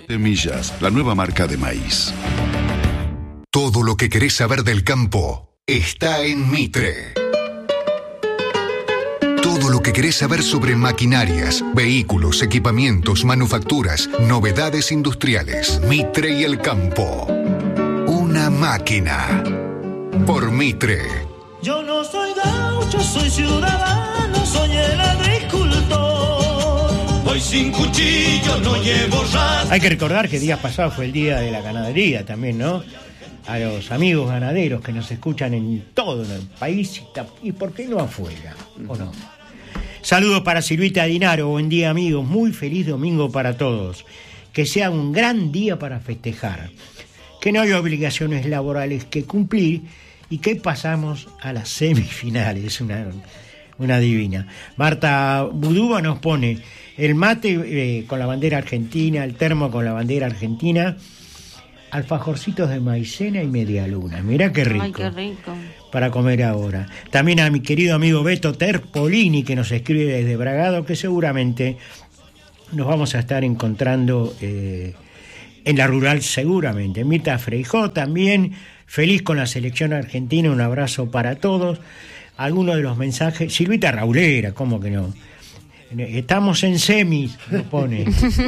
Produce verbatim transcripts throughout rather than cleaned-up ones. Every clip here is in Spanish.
Semillas, la nueva marca de maíz. Todo lo que querés saber del campo está en Mitre. Todo lo que querés saber sobre maquinarias, vehículos, equipamientos, manufacturas, novedades industriales. Mitre y el campo. Una máquina. Por Mitre. Yo no soy gaucho, soy ciudadano, soy el agricultor. Voy sin cuchillo, no llevo ras. Hay que recordar que días pasados fue el día de la ganadería también, ¿no? A los amigos ganaderos que nos escuchan en todo el país y, y ¿por qué no afuera? ¿O no? Saludos para Silvita Dinaro, buen día amigos, muy feliz domingo para todos. Que sea un gran día para festejar. Que no hay obligaciones laborales que cumplir y que pasamos a las semifinales, una, una divina. Marta Budúa nos pone el mate eh, con la bandera argentina, el termo con la bandera argentina, alfajorcitos de maicena y media luna. Mirá qué rico. Ay, qué rico. Para comer ahora. También a mi querido amigo Beto Terpolini, que nos escribe desde Bragado, que seguramente nos vamos a estar encontrando eh, en la rural seguramente. Mirta Freijó también, feliz con la selección argentina, un abrazo para todos. Algunos de los mensajes, Silvita Raulera, ¿cómo que no? Estamos en semis, nos pone.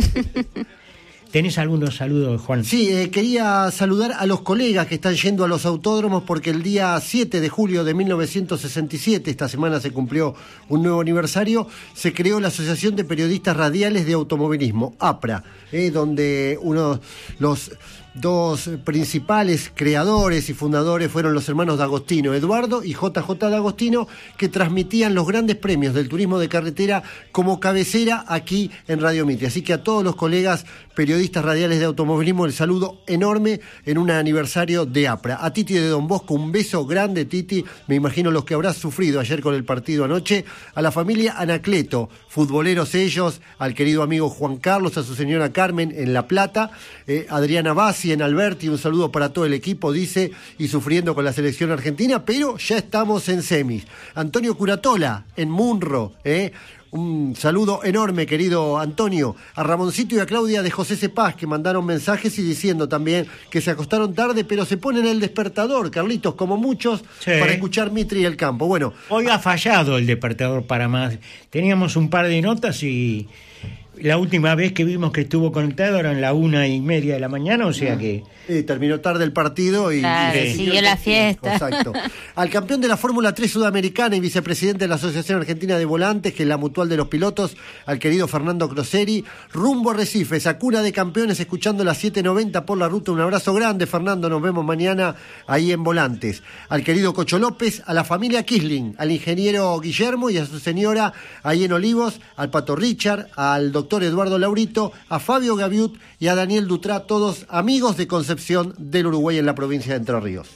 ¿Tenés algunos saludos, Juan? Sí, eh, quería saludar a los colegas que están yendo a los autódromos porque el día siete de julio de mil novecientos sesenta y siete, esta semana se cumplió un nuevo aniversario, se creó la Asociación de Periodistas Radiales de Automovilismo, APRA, eh, donde uno los dos principales creadores y fundadores fueron los hermanos D'Agostino, Eduardo y J J D'Agostino, que transmitían los grandes premios del turismo de carretera como cabecera aquí en Radio Mitre. Así que a todos los colegas periodistas radiales de automovilismo, el saludo enorme en un aniversario de APRA. A Titi de Don Bosco, un beso grande, Titi, me imagino los que habrás sufrido ayer con el partido anoche. A la familia Anacleto, futboleros ellos, al querido amigo Juan Carlos, a su señora Carmen en La Plata, eh, Adriana Bassi en Alberti, un saludo para todo el equipo, dice, y sufriendo con la selección argentina, pero ya estamos en semis. Antonio Curatola en Munro, eh, un saludo enorme, querido Antonio. A Ramoncito y a Claudia de José Cepaz, que mandaron mensajes y diciendo también que se acostaron tarde, pero se ponen el despertador, Carlitos, como muchos, sí, para escuchar Mitre y el campo. Bueno, hoy ha fallado el despertador para más. Teníamos un par de notas y la última vez que vimos que estuvo conectado era en la una y media de la mañana, o sea que... Sí, terminó tarde el partido y... Claro, y siguió la fiesta. Exacto. Al campeón de la Fórmula tres Sudamericana y vicepresidente de la Asociación Argentina de Volantes, que es la mutual de los pilotos, al querido Fernando Croseri, rumbo a Recife, esa cuna de campeones, escuchando las siete noventa por la ruta. Un abrazo grande, Fernando, nos vemos mañana ahí en Volantes. Al querido Cocho López, a la familia Kisling, al ingeniero Guillermo y a su señora ahí en Olivos, al Pato Richard, al doctor Eduardo Laurito, a Fabio Gaviut y a Daniel Dutrá, todos amigos de Concepción del Uruguay en la provincia de Entre Ríos.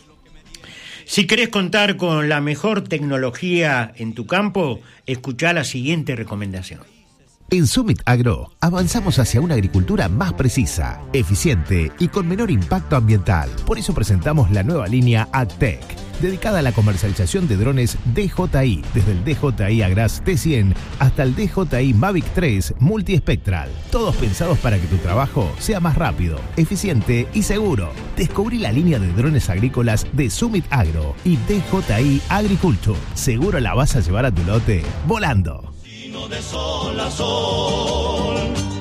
Si querés contar con la mejor tecnología en tu campo, escuchá la siguiente recomendación. En Summit Agro avanzamos hacia una agricultura más precisa, eficiente y con menor impacto ambiental. Por eso presentamos la nueva línea AgTech, dedicada a la comercialización de drones D J I, desde el D J I Agras T cien hasta el D J I Mavic tres Multiespectral. Todos pensados para que tu trabajo sea más rápido, eficiente y seguro. Descubrí la línea de drones agrícolas de Summit Agro y D J I Agriculture. Seguro la vas a llevar a tu lote volando. De sol a sol.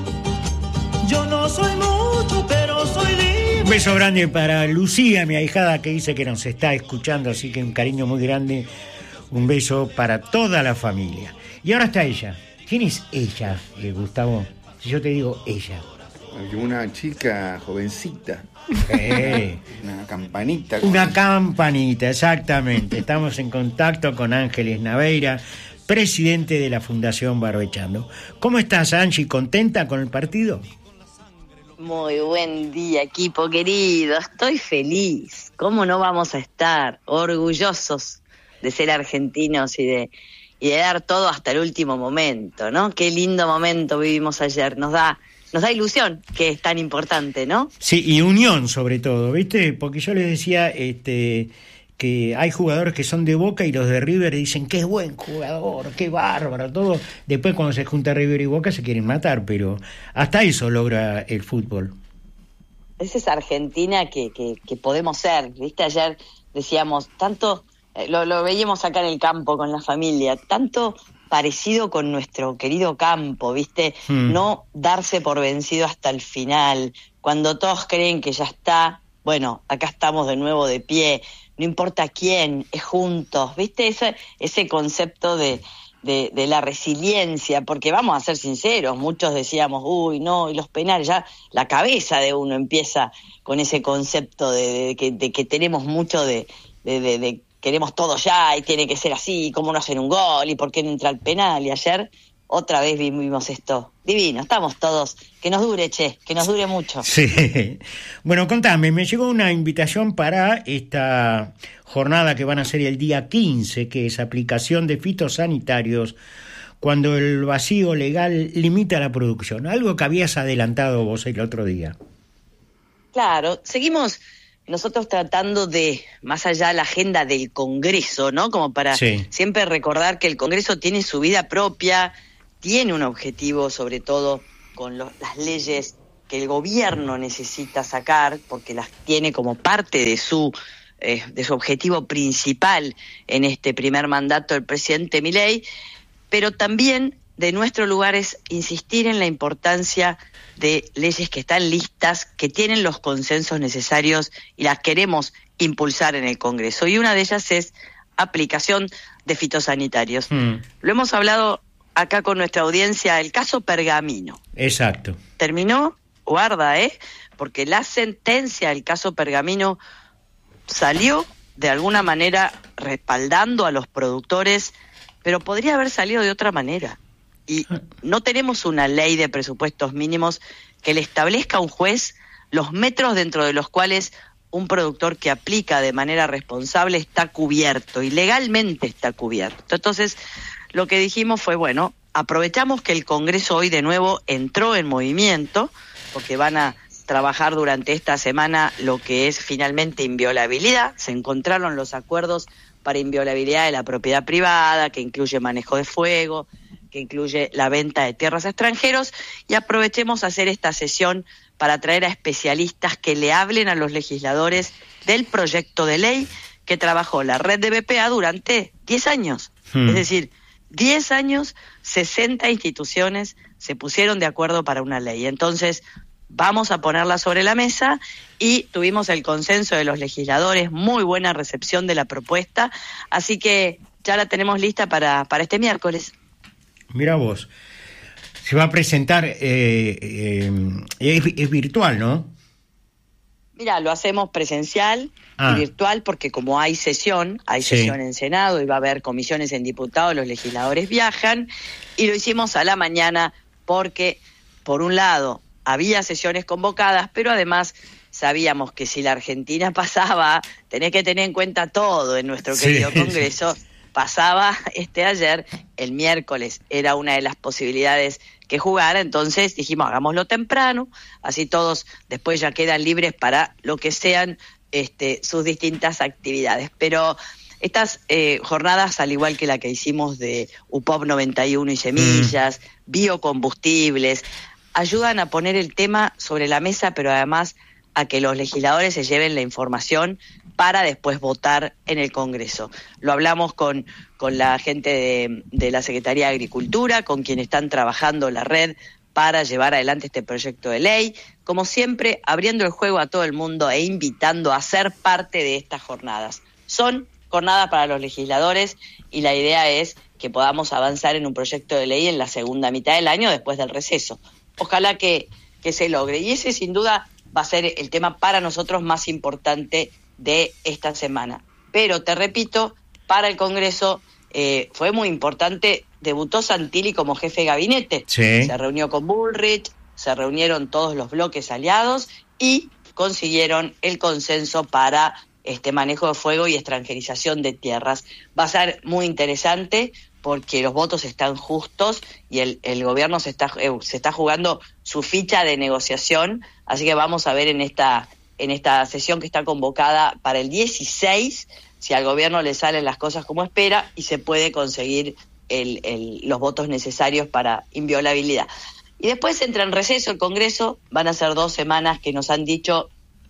Yo no soy mucho, pero soy libre. Un beso grande para Lucía, mi ahijada, que dice que nos está escuchando, así que un cariño muy grande. Un beso para toda la familia. Y ahora está ella. ¿Quién es ella, eh, Gustavo? Si yo te digo ella. Una chica jovencita. Eh. Una campanita. Una campanita, exactamente. Estamos en contacto con Ángeles Naveira, presidente de la Fundación Barbechando. ¿Cómo estás, Angie? ¿Contenta con el partido? Muy buen día, equipo querido. Estoy feliz. ¿Cómo no vamos a estar orgullosos de ser argentinos y de, y de dar todo hasta el último momento, ¿no? Qué lindo momento vivimos ayer. Nos da, nos da ilusión, que es tan importante, ¿no? Sí, y unión sobre todo, ¿viste? Porque yo les decía... este que hay jugadores que son de Boca y los de River dicen qué buen jugador, qué bárbaro, todo. Después cuando se junta River y Boca se quieren matar, pero hasta eso logra el fútbol. es esa Argentina que, que, que podemos ser, ¿viste? Ayer decíamos, tanto, eh, lo, lo veíamos acá en el campo con la familia, tanto parecido con nuestro querido campo, ¿viste? Mm. No darse por vencido hasta el final, cuando todos creen que ya está, bueno, acá estamos de nuevo de pie, no importa quién, es juntos, ¿viste? Ese, ese concepto de... De, de la resiliencia, porque vamos a ser sinceros, muchos decíamos, uy, no, y los penales, ya la cabeza de uno empieza con ese concepto de, de, que, de que tenemos mucho de, de, de, de queremos todo ya y tiene que ser así, cómo no hacer un gol y por qué no entra el penal, y ayer otra vez vimos esto, divino, estamos todos, que nos dure, che, que nos dure mucho. Sí, bueno, contame, me llegó una invitación para esta jornada que van a ser el día quince, que es aplicación de fitosanitarios cuando el vacío legal limita la producción, algo que habías adelantado vos el otro día. Claro, seguimos nosotros tratando de, más allá de la agenda del Congreso, ¿no? Como para sí. siempre recordar que el Congreso tiene su vida propia, tiene un objetivo, sobre todo con los, las leyes que el gobierno necesita sacar, porque las tiene como parte de su eh, de su objetivo principal en este primer mandato del presidente Milei, pero también de nuestro lugar es insistir en la importancia de leyes que están listas, que tienen los consensos necesarios y las queremos impulsar en el Congreso. Y una de ellas es aplicación de fitosanitarios. Mm. Lo hemos hablado acá con nuestra audiencia, el caso Pergamino. Exacto. Terminó, guarda, ¿eh? Porque la sentencia del caso Pergamino salió de alguna manera respaldando a los productores, pero podría haber salido de otra manera. Y no tenemos una ley de presupuestos mínimos que le establezca a un juez los metros dentro de los cuales un productor que aplica de manera responsable está cubierto, y legalmente está cubierto. Entonces, lo que dijimos fue, bueno, aprovechamos que el Congreso hoy de nuevo entró en movimiento, porque van a trabajar durante esta semana lo que es finalmente inviolabilidad. Se encontraron los acuerdos para inviolabilidad de la propiedad privada, que incluye manejo de fuego, que incluye la venta de tierras a extranjeros, y aprovechemos a hacer esta sesión para traer a especialistas que le hablen a los legisladores del proyecto de ley que trabajó la red de B P A durante diez años. Hmm. Es decir, diez años, sesenta instituciones se pusieron de acuerdo para una ley. Entonces, vamos a ponerla sobre la mesa, y tuvimos el consenso de los legisladores, muy buena recepción de la propuesta, así que ya la tenemos lista para, para este miércoles. Mira vos, se va a presentar, eh, eh, es, es virtual, ¿no? Mira, lo hacemos presencial ah. y virtual, porque como hay sesión, hay sí. sesión en Senado y va a haber comisiones en diputados, los legisladores viajan, y lo hicimos a la mañana porque, por un lado, había sesiones convocadas, pero además sabíamos que si la Argentina pasaba, tenés que tener en cuenta todo en nuestro querido sí, Congreso, sí. pasaba este ayer, el miércoles era una de las posibilidades que jugara, entonces dijimos hagámoslo temprano, así todos después ya quedan libres para lo que sean este, sus distintas actividades. Pero estas eh, jornadas, al igual que la que hicimos de U P O P noventa y uno y semillas, mm. biocombustibles, ayudan a poner el tema sobre la mesa, pero además a que los legisladores se lleven la información para después votar en el Congreso. Lo hablamos con, con la gente de, de la Secretaría de Agricultura, con quienes están trabajando la red para llevar adelante este proyecto de ley. Como siempre, abriendo el juego a todo el mundo e invitando a ser parte de estas jornadas. Son jornadas para los legisladores y la idea es que podamos avanzar en un proyecto de ley en la segunda mitad del año después del receso. Ojalá que, que se logre. Y ese sin duda va a ser el tema para nosotros más importante de esta semana. Pero te repito, para el Congreso eh, fue muy importante, debutó Santilli como jefe de gabinete, sí. se reunió con Bullrich, se reunieron todos los bloques aliados y consiguieron el consenso para este manejo de fuego y extranjerización de tierras. Va a ser muy interesante porque los votos están justos y el, el gobierno se está, eh, se está jugando su ficha de negociación, así que vamos a ver en esta en esta sesión que está convocada para el dieciséis, si al gobierno le salen las cosas como espera y se puede conseguir el, el, los votos necesarios para inviolabilidad. Y después entra en receso el Congreso, van a ser dos semanas que nos han dicho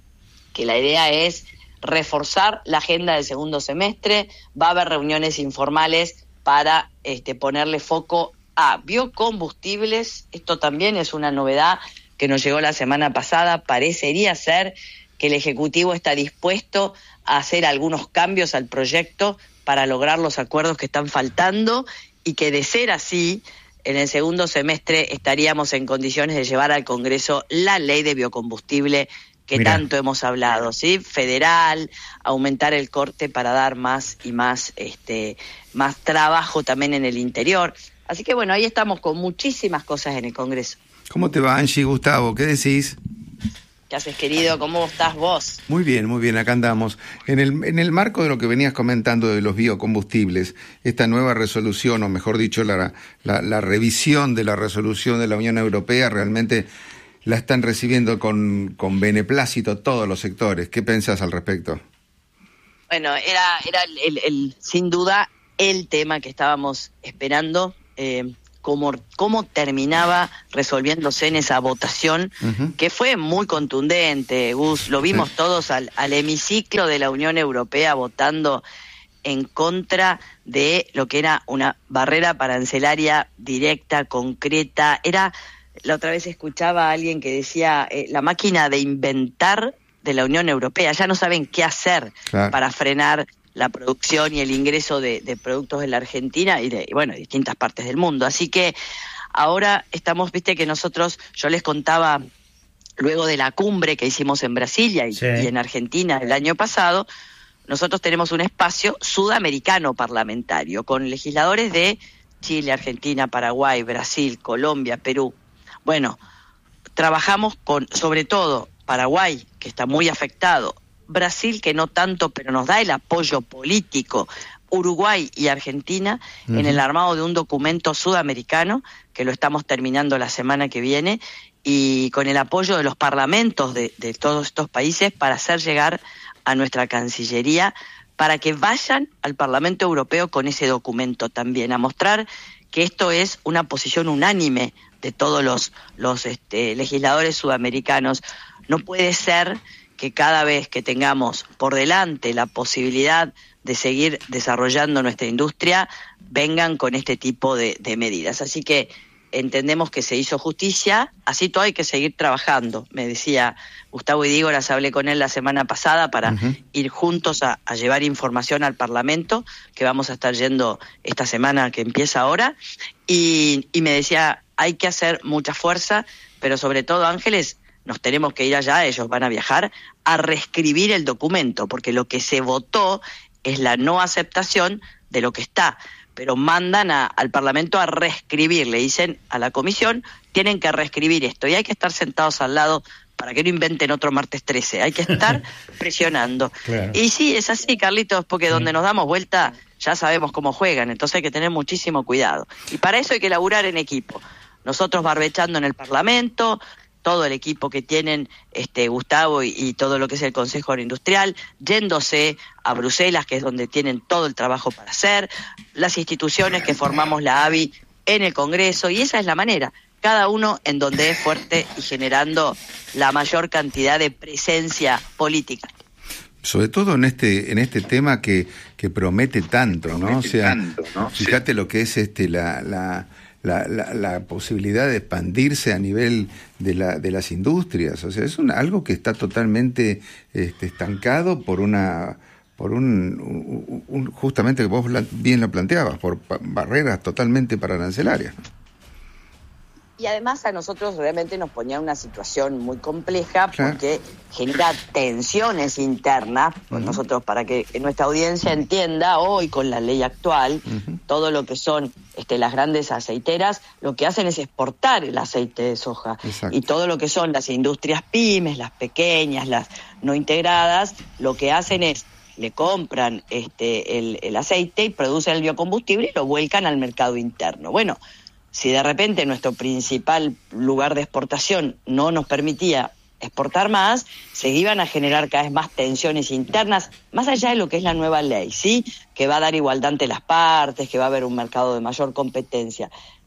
que la idea es reforzar la agenda del segundo semestre, va a haber reuniones informales para este, ponerle foco a biocombustibles. Esto también es una novedad que nos llegó la semana pasada. Parecería ser que el Ejecutivo está dispuesto a hacer algunos cambios al proyecto para lograr los acuerdos que están faltando, y que de ser así, en el segundo semestre estaríamos en condiciones de llevar al Congreso la ley de biocombustible que Mirá. tanto hemos hablado, ¿sí? Federal, aumentar el corte para dar más y más, este, más trabajo también en el interior. Así que bueno, ahí estamos con muchísimas cosas en el Congreso. ¿Cómo te va, Angie? Gustavo, ¿qué decís? ¿Qué haces, querido? ¿Cómo estás vos? Muy bien, muy bien, acá andamos. En el, en el marco de lo que venías comentando de los biocombustibles, esta nueva resolución, o mejor dicho, la, la, la revisión de la resolución de la Unión Europea, realmente la están recibiendo con, con beneplácito todos los sectores. ¿Qué pensás al respecto? Bueno, era, era el, el, el, sin duda el tema que estábamos esperando, eh, Cómo, cómo terminaba resolviéndose en esa votación, uh-huh. que fue muy contundente, Gus. Lo vimos sí. todos al, al hemiciclo de la Unión Europea votando en contra de lo que era una barrera arancelaria directa, concreta. Era, la otra vez escuchaba a alguien que decía, eh, la máquina de inventar de la Unión Europea. Ya no saben qué hacer claro. para frenar la producción y el ingreso de, de productos en la Argentina y de, bueno, distintas partes del mundo. Así que ahora estamos, viste que nosotros, yo les contaba, luego de la cumbre que hicimos en Brasilia y, sí. y en Argentina el año pasado, nosotros tenemos un espacio sudamericano parlamentario, con legisladores de Chile, Argentina, Paraguay, Brasil, Colombia, Perú. Bueno, trabajamos con, sobre todo, Paraguay, que está muy afectado, Brasil, que no tanto, pero nos da el apoyo político, Uruguay y Argentina, uh-huh. en el armado de un documento sudamericano, que lo estamos terminando la semana que viene, y con el apoyo de los parlamentos de, de todos estos países para hacer llegar a nuestra Cancillería, para que vayan al Parlamento Europeo con ese documento también, a mostrar que esto es una posición unánime de todos los, los este, legisladores sudamericanos. No puede ser que cada vez que tengamos por delante la posibilidad de seguir desarrollando nuestra industria, vengan con este tipo de, de medidas. Así que entendemos que se hizo justicia, así todo hay que seguir trabajando. Me decía Gustavo Idígoras, hablé con él la semana pasada para uh-huh. ir juntos a, a llevar información al Parlamento, que vamos a estar yendo esta semana que empieza ahora, y, y me decía, hay que hacer mucha fuerza, pero sobre todo, Ángeles, nos tenemos que ir allá, ellos van a viajar, a reescribir el documento, porque lo que se votó es la no aceptación de lo que está, pero mandan a, al Parlamento a reescribir, le dicen a la Comisión, tienen que reescribir esto, y hay que estar sentados al lado para que no inventen otro martes trece, hay que estar presionando. Claro. Y sí, es así, Carlitos, porque sí. donde nos damos vuelta ya sabemos cómo juegan, entonces hay que tener muchísimo cuidado. Y para eso hay que laburar en equipo. Nosotros barbechando en el Parlamento, todo el equipo que tienen este Gustavo y, y todo lo que es el Consejo Agroindustrial, yéndose a Bruselas, que es donde tienen todo el trabajo para hacer, las instituciones que formamos la A B I en el Congreso, y esa es la manera, cada uno en donde es fuerte y generando la mayor cantidad de presencia política. Sobre todo en este en este tema que, que promete tanto, ¿no? Promete o sea, tanto, ¿no? Fíjate lo que es este la... la La, la, la posibilidad de expandirse a nivel de, la, de las industrias, o sea, es un, algo que está totalmente este, estancado por una, por un, un, un justamente que vos bien lo planteabas, por pa- barreras totalmente pararancelarias. Y además a nosotros realmente nos ponía una situación muy compleja porque claro. genera tensiones internas. Uh-huh. Pues nosotros, para que nuestra audiencia entienda, hoy con la ley actual, uh-huh. todo lo que son este, las grandes aceiteras, lo que hacen es exportar el aceite de soja. Exacto. Y todo lo que son las industrias pymes, las pequeñas, las no integradas, lo que hacen es le compran este el, el aceite y producen el biocombustible y lo vuelcan al mercado interno. Bueno, si de repente nuestro principal lugar de exportación no nos permitía exportar más, se iban a generar cada vez más tensiones internas, más allá de lo que es la nueva ley, ¿sí? Que va a dar igualdad ante las partes, que va a haber un mercado de mayor competencia.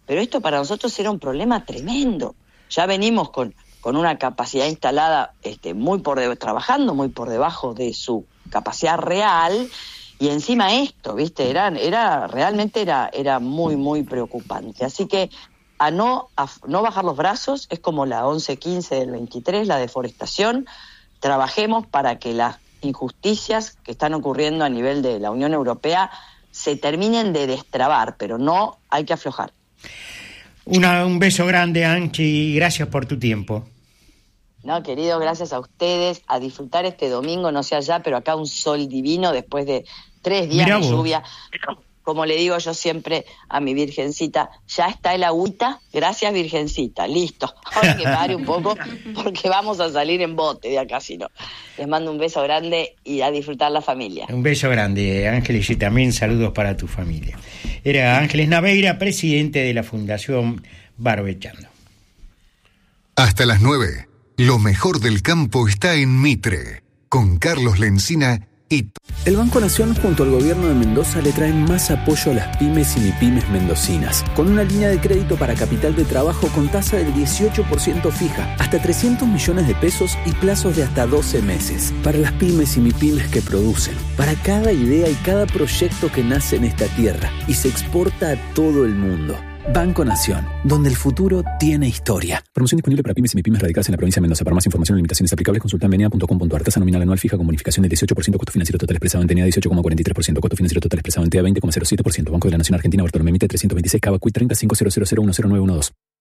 pero esto para nosotros era un problema tremendo. Ya venimos con, con una capacidad instalada este, muy por de, trabajando muy por debajo de su capacidad real, y encima esto, ¿viste? Era, era realmente era, era muy, muy preocupante. Así que a no, a no bajar los brazos, es como la once quince del veintitrés, la deforestación. Trabajemos para que las injusticias que están ocurriendo a nivel de la Unión Europea se terminen de destrabar, pero no hay que aflojar. Una, un beso grande, Anchi, y gracias por tu tiempo. No, querido, gracias a ustedes, a disfrutar este domingo, no sé allá, pero acá un sol divino después de tres días Mirá de vos. lluvia. Como le digo yo siempre a mi virgencita, ya está el agüita, gracias virgencita, listo. Ahora que pare un poco, porque vamos a salir en bote de acá, si no. Les mando un beso grande y a disfrutar la familia. Un beso grande, Ángeles, y también saludos para tu familia. Era Ángeles Naveira, presidente de la Fundación Barbechando. Hasta las nueve, lo mejor del campo está en Mitre, con Carlos Lencina y... El Banco Nación junto al gobierno de Mendoza le traen más apoyo a las pymes y mipymes mendocinas, con una línea de crédito para capital de trabajo con tasa del dieciocho por ciento fija, hasta trescientos millones de pesos y plazos de hasta doce meses. Para las pymes y mipymes que producen, para cada idea y cada proyecto que nace en esta tierra y se exporta a todo el mundo. Banco Nación, donde el futuro tiene historia. Promoción disponible para pymes y mipymes radicadas en la provincia de Mendoza. Para más información o limitaciones aplicables, consulta en venia punto com punto ar. Tasa nominal anual fija con bonificación del dieciocho por ciento. Costo financiero total expresado en T E N A dieciocho coma cuarenta y tres por ciento. Costo financiero total expresado en T E A veinte coma cero siete por ciento. Banco de la Nación Argentina, Bartolomé Mitre, trescientos veintiséis, Cava, Cuit treinta, cinco cero cero cero uno cero nueve uno dos.